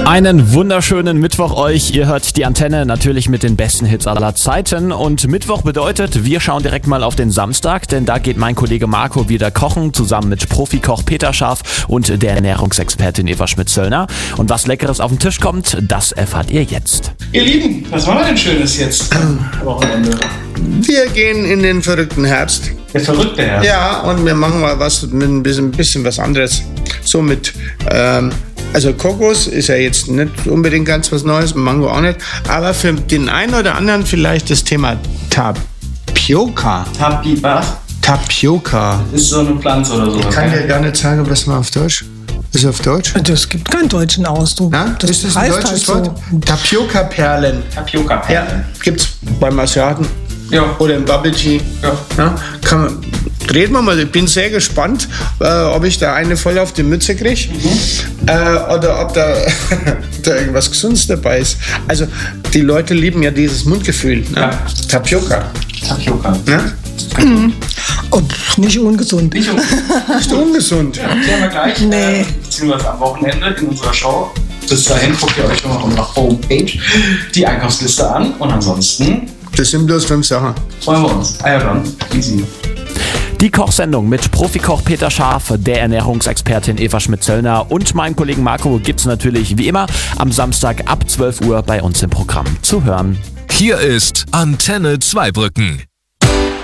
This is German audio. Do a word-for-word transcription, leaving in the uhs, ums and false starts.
Einen wunderschönen Mittwoch euch. Ihr hört die Antenne natürlich mit den besten Hits aller Zeiten. Und Mittwoch bedeutet, wir schauen direkt mal auf den Samstag, denn da geht mein Kollege Marco wieder kochen, zusammen mit Profikoch Peter Scharf und der Ernährungsexpertin Eva Schmidt-Zöllner. Und was Leckeres auf den Tisch kommt, das erfahrt ihr jetzt. Ihr Lieben, was war denn Schönes jetzt am Wochenende? Wir gehen in den verrückten Herbst. Der verrückte Herbst? Ja, und wir machen mal was mit ein bisschen, bisschen was anderes. So mit, ähm, also Kokos ist ja jetzt nicht unbedingt ganz was Neues, Mango auch nicht. Aber für den einen oder anderen vielleicht das Thema Tapioca. Tapi was? Tapioca. Ist so eine Pflanze oder so. Ich kann dir gar nicht sagen, was man auf Deutsch. Ist auf Deutsch? Das gibt keinen deutschen Ausdruck. Ja? Das ist das ein heißt deutsches halt Wort? so. Tapioca-Perlen. Tapioca-Perlen. Ja, gibt's beim Asiaten. Ja. Oder im Bubble Tea. Ja. Ja, kann man, reden wir mal. Ich bin sehr gespannt, äh, ob ich da eine voll auf die Mütze kriege. Mhm. Äh, oder ob da, da irgendwas Gesundes dabei ist. Also, die Leute lieben ja dieses Mundgefühl. Ne? Ja. Tapioca. Tapioca. Ne? Mhm. Oh, pff, nicht ungesund. Nicht ungesund. Nicht ungesund. Ja, klären wir gleich. Nee. Äh, beziehungsweise am Wochenende in unserer Show. Bis dahin guckt ihr euch noch auf unserer Homepage die Einkaufsliste an. Und ansonsten Das sind bloß fünf Sachen. freuen wir uns. Ah ja, dann. Easy. Die Kochsendung mit Profikoch Peter Scharf, der Ernährungsexpertin Eva Schmidt-Zöllner und meinem Kollegen Marco gibt's natürlich wie immer am Samstag ab zwölf Uhr bei uns im Programm zu hören. Hier ist Antenne Zweibrücken.